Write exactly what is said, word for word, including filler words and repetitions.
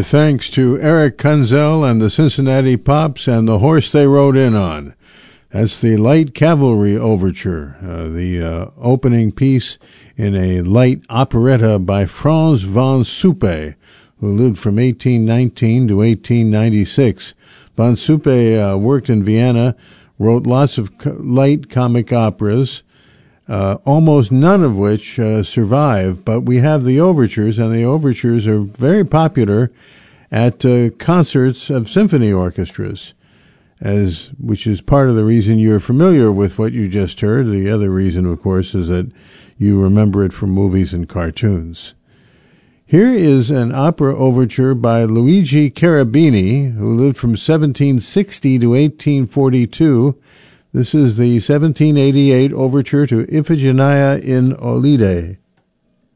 thanks to Eric Kunzel and the Cincinnati Pops and the horse they rode in on. That's the Light Cavalry Overture, uh, the uh, opening piece in a light operetta by Franz von Suppe, who lived from eighteen nineteen to eighteen ninety-six. Von Suppe uh, worked in Vienna, wrote lots of co- light comic operas, uh, almost none of which uh, survive, but we have the overtures, and the overtures are very popular at uh, concerts of symphony orchestras, as which is part of the reason you're familiar with what you just heard. The other reason, of course, is that you remember it from movies and cartoons. Here is an opera overture by Luigi Cherubini, who lived from seventeen sixty to eighteen forty-two. This is the seventeen eighty-eight overture to Iphigenia in Aulide.